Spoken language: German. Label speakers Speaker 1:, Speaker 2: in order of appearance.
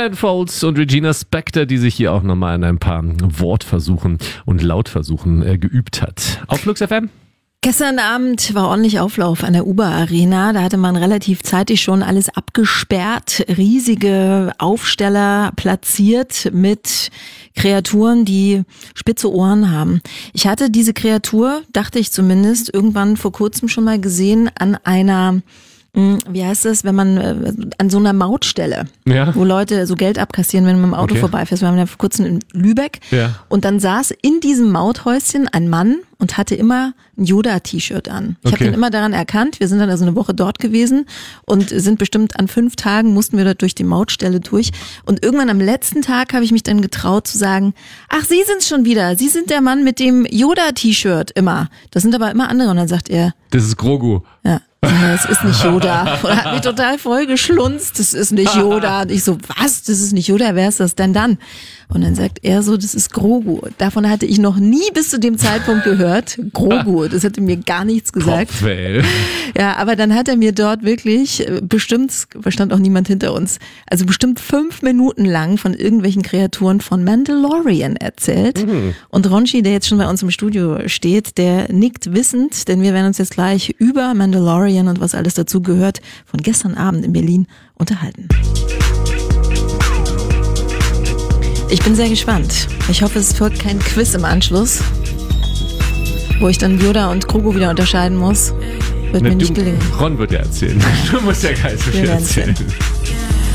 Speaker 1: Ben Folds und Regina Spektor, die sich hier auch nochmal in ein paar Wortversuchen und Lautversuchen geübt hat. Auf Flux FM.
Speaker 2: Gestern Abend war ordentlich Auflauf an der Uber-Arena. Da hatte man relativ zeitig schon alles abgesperrt, riesige Aufsteller platziert mit Kreaturen, die spitze Ohren haben. Ich hatte diese Kreatur, dachte ich zumindest, irgendwann vor kurzem schon mal gesehen an einer, wie heißt das, wenn man an so einer Mautstelle, wo Leute so Geld abkassieren, wenn man mit dem Auto vorbeifährt. Wir waren ja vor kurzem in Lübeck und dann saß in diesem Mauthäuschen ein Mann und hatte immer ein Yoda-T-Shirt an. Ich habe ihn immer daran erkannt. Wir sind dann also eine Woche dort gewesen und sind bestimmt an 5 Tagen mussten wir dort durch die Mautstelle durch. Und irgendwann am letzten Tag habe ich mich dann getraut zu sagen, ach, Sie sind's schon wieder. Sie sind der Mann mit dem Yoda-T-Shirt immer. Das sind aber immer andere. Und dann sagt er,
Speaker 1: das ist Grogu.
Speaker 2: Ja. Es ist nicht Yoda. Und hat mich total voll geschlunzt. Das ist nicht Yoda. Und ich so, was? Das ist nicht Yoda. Wer ist das denn dann? Und dann sagt er so, das ist Grogu. Davon hatte ich noch nie bis zu dem Zeitpunkt gehört. Grogu. Das hätte mir gar nichts gesagt. Ja, aber dann hat er mir dort wirklich bestimmt, stand auch niemand hinter uns, also bestimmt 5 Minuten lang von irgendwelchen Kreaturen von Mandalorian erzählt. Und Ronchi, der jetzt schon bei uns im Studio steht, der nickt wissend, denn wir werden uns jetzt gleich über Mandalorian und was alles dazu gehört von gestern Abend in Berlin unterhalten. Ich bin sehr gespannt. Ich hoffe, es folgt kein Quiz im Anschluss, wo ich dann Yoda und Grogu wieder unterscheiden muss. Wird mir nicht gelingen.
Speaker 1: Ron wird ja erzählen. Du musst ja gar nicht so viel erzählen.